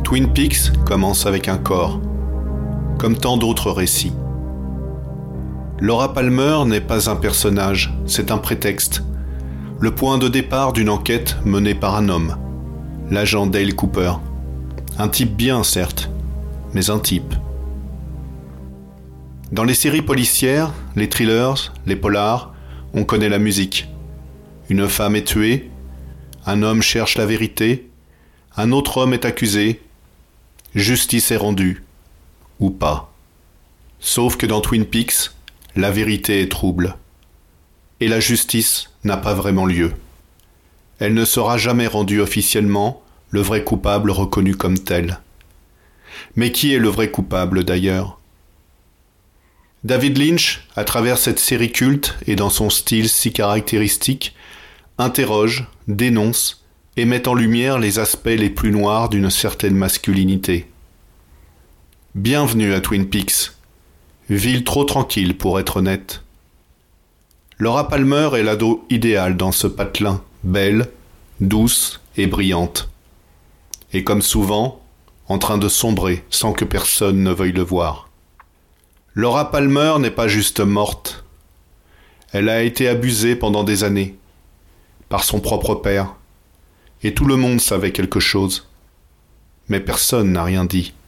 Twin Peaks commence avec un corps, comme tant d'autres récits. Laura Palmer n'est pas un personnage, c'est un prétexte, le point de départ d'une enquête menée par un homme, l'agent Dale Cooper. Un type bien, certes, mais un type. Dans les séries policières, les thrillers, les polars, on connaît la musique. Une femme est tuée, un homme cherche la vérité, un autre homme est accusé, justice est rendue, ou pas. Sauf que dans Twin Peaks, la vérité est trouble. Et la justice n'a pas vraiment lieu. Elle ne sera jamais rendue officiellement, le vrai coupable reconnu comme tel. Mais qui est le vrai coupable d'ailleurs ? David Lynch, à travers cette série culte et dans son style si caractéristique, interroge, dénonce et met en lumière les aspects les plus noirs d'une certaine masculinité. Bienvenue à Twin Peaks, ville trop tranquille pour être honnête. Laura Palmer est l'ado idéal dans ce patelin, belle, douce et brillante. Et comme souvent, en train de sombrer sans que personne ne veuille le voir. Laura Palmer n'est pas juste morte. Elle a été abusée pendant des années, par son propre père, et tout le monde savait quelque chose. Mais personne n'a rien dit.